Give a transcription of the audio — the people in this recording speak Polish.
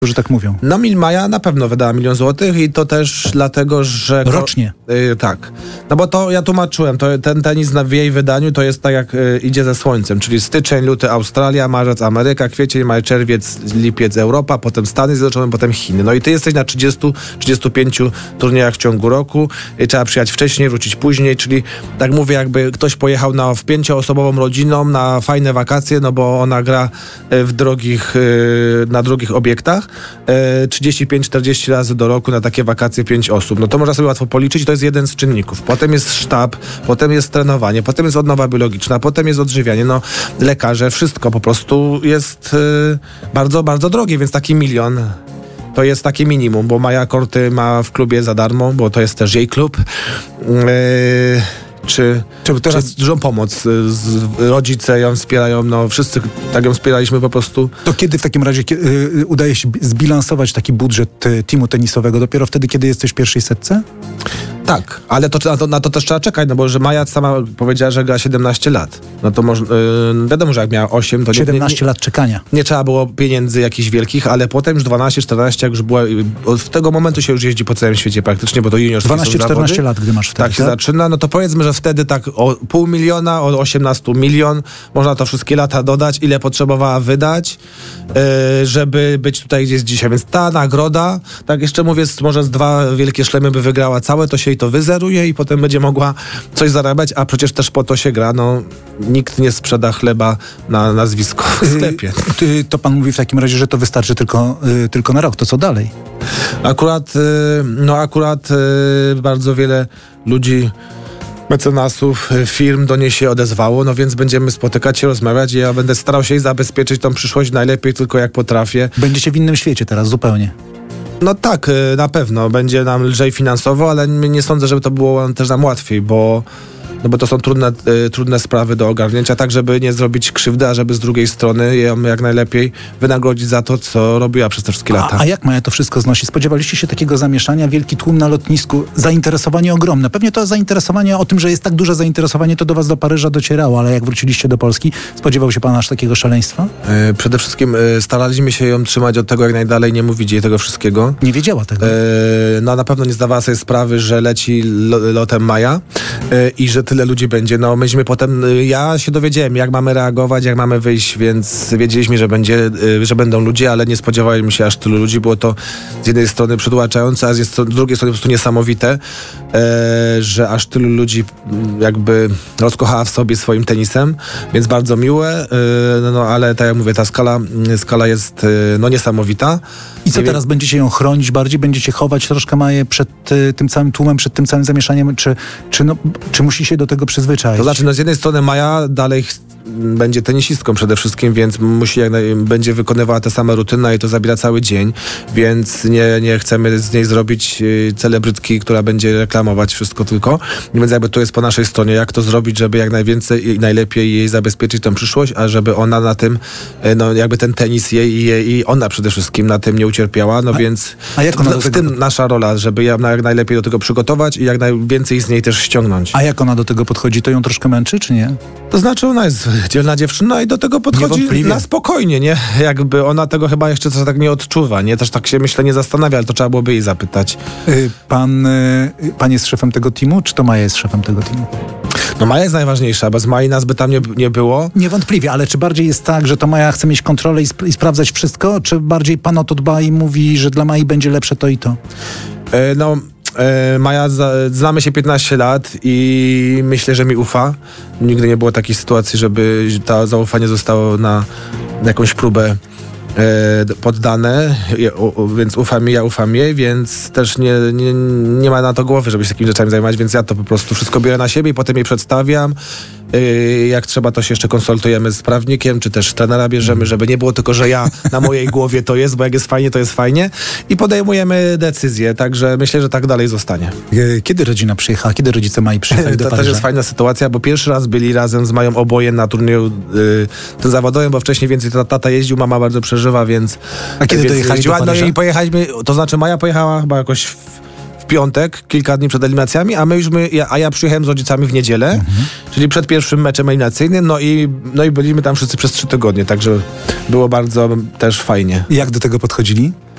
którzy tak mówią. No Maja na pewno wydała 1 000 000 złotych i to też dlatego, że... Rocznie. Tak. No bo to ja tłumaczyłem, ten tenis w jej wydaniu to jest tak jak idzie ze słońcem, czyli styczeń, luty Australia, marzec Ameryka, kwiecień, maj, czerwiec, lipiec Europa, potem Stany Zjednoczone, potem Chiny. No i ty jesteś na 30-35 turniejach w ciągu roku, trzeba przyjechać wcześniej, wrócić później, czyli tak mówię, jakby ktoś pojechał w 5-osobową rodziną na fajne wakacje, no bo ona gra na drogich obiektach, 35-40 razy do roku na takie wakacje 5 osób. No to można sobie łatwo policzyć, to jest jeden z czynników. Potem jest sztab, potem jest trenowanie, potem jest odnowa biologiczna, potem jest odżywianie, no lekarze, wszystko po prostu jest bardzo, bardzo drogie, więc taki 1 000 000 to jest takie minimum, bo Maja korty ma w klubie za darmo, bo to jest też jej klub. Czy dużą pomoc. Rodzice ją wspierają, no wszyscy tak ją wspieraliśmy po prostu. To kiedy w takim razie udaje się zbilansować taki budżet teamu tenisowego? Dopiero wtedy, kiedy jesteś w pierwszej setce? Tak, ale na to też trzeba czekać, no bo że Maja sama powiedziała, że gra 17 lat. No to wiadomo, że jak miała 8, to 17 lat czekania. Nie trzeba było pieniędzy jakichś wielkich, ale potem już 12-14, jak już była, od tego momentu się już jeździ po całym świecie praktycznie, bo to juniorskie 12-14 lat, gdy masz wtedy, tak? Się zaczyna, no to powiedzmy, że wtedy tak o 500 000, od 18 milion, można to wszystkie lata dodać, ile potrzebowała wydać, żeby być tutaj gdzieś dzisiaj. Więc ta nagroda, tak jeszcze mówię, może z 2 wielkie szlemy by wygrała całe, to się jej to wyzeruje i potem będzie mogła coś zarabiać, a przecież też po to się gra, no nikt nie sprzeda chleba na nazwisko w sklepie. To pan mówi w takim razie, że to wystarczy tylko na rok, to co dalej? Akurat bardzo wiele ludzi, mecenasów, firm do niej się odezwało, no więc będziemy spotykać się, rozmawiać i ja będę starał się jej zabezpieczyć tą przyszłość najlepiej tylko jak potrafię. Będziecie w innym świecie teraz zupełnie. No tak, na pewno. Będzie nam lżej finansowo, ale nie sądzę, żeby to było też nam łatwiej, bo to są trudne sprawy do ogarnięcia, tak żeby nie zrobić krzywdy, a żeby z drugiej strony ją jak najlepiej wynagrodzić za to, co robiła przez te wszystkie lata. A jak Maja to wszystko znosi? Spodziewaliście się takiego zamieszania? Wielki tłum na lotnisku, zainteresowanie ogromne. Pewnie to zainteresowanie, o tym, że jest tak duże zainteresowanie, to do was do Paryża docierało, ale jak wróciliście do Polski, spodziewał się pan aż takiego szaleństwa? Przede wszystkim staraliśmy się ją trzymać od tego jak najdalej, nie mówić jej tego wszystkiego. Nie wiedziała tego? Na pewno nie zdawała sobie sprawy, że leci lotem Maja i że tyle ludzi będzie. No myśmy potem, ja się dowiedziałem, jak mamy reagować, jak mamy wyjść, więc wiedzieliśmy, że będą ludzie, ale nie spodziewaliśmy się aż tylu ludzi. Było to z jednej strony przytłaczające, a z drugiej strony po prostu niesamowite, że aż tylu ludzi jakby rozkochała w sobie swoim tenisem, więc bardzo miłe, ale tak jak mówię, ta skala jest niesamowita. I co teraz? Będziecie ją chronić bardziej? Będziecie chować troszkę Maję przed tym całym tłumem, przed tym całym zamieszaniem? Czy musi się do tego przyzwyczaić? To znaczy, z jednej strony Maja dalej będzie tenisistką przede wszystkim, więc będzie wykonywała te same rutyny i to zabiera cały dzień, więc nie chcemy z niej zrobić celebrytki, która będzie reklamować wszystko tylko. Więc jakby to jest po naszej stronie, jak to zrobić, żeby jak najwięcej i najlepiej jej zabezpieczyć tę przyszłość, a żeby ona na tym, jakby ten tenis jej i ona przede wszystkim na tym nie ucierpiała, więc w tym nasza rola, żeby ją jak najlepiej do tego przygotować i jak najwięcej z niej też ściągnąć. A jak ona do tego podchodzi? To ją troszkę męczy, czy nie? To znaczy, ona jest dzielna dziewczyna i do tego podchodzi na spokojnie, nie? Jakby ona tego chyba jeszcze tak nie odczuwa, nie? Też tak się, myślę, nie zastanawia, ale to trzeba byłoby jej zapytać. Pan jest szefem tego teamu, czy to Maja jest szefem tego teamu? No Maja jest najważniejsza, bez Mai nas by tam nie było. Niewątpliwie, ale czy bardziej jest tak, że to Maja chce mieć kontrolę i sprawdzać wszystko, czy bardziej pan o to dba i mówi, że dla Mai będzie lepsze to i to? Maja, znamy się 15 lat i myślę, że mi ufa. Nigdy nie było takiej sytuacji, żeby to zaufanie zostało na jakąś próbę poddane, więc ufam jej, ja ufam jej, więc też nie ma na to głowy, żeby się takimi rzeczami zajmować, więc ja to po prostu wszystko biorę na siebie i potem jej przedstawiam. Jak trzeba, to się jeszcze konsultujemy z prawnikiem, czy też trenera bierzemy, żeby nie było tylko, że ja na mojej głowie to jest, bo jak jest fajnie, to jest fajnie i podejmujemy decyzje, także myślę, że tak dalej zostanie. Kiedy rodzina przyjechała? Kiedy rodzice Mai przyjechali do Paryża? To też jest fajna sytuacja, bo pierwszy raz byli razem z Mają oboje na turnieju tym zawodowym, bo wcześniej więcej tata jeździł, mama bardzo przeżywa, więc... A kiedy dojechali do Paryża? No i pojechaliśmy, to znaczy Maja pojechała chyba jakoś w piątek, kilka dni przed eliminacjami, a ja przyjechałem z rodzicami w niedzielę, czyli przed pierwszym meczem eliminacyjnym, no i byliśmy tam wszyscy przez 3 tygodnie, także było bardzo też fajnie. I jak do tego podchodzili?